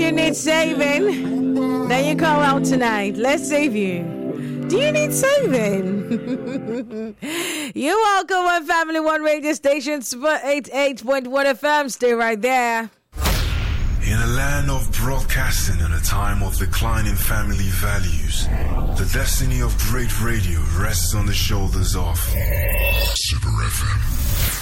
you need saving, then you call out tonight. Let's save you. Do you need saving? You're welcome on Family One radio station, Super 88.1 FM. Stay right there. In a land of broadcasting and a time of declining family values, the destiny of great radio rests on the shoulders of Super FM.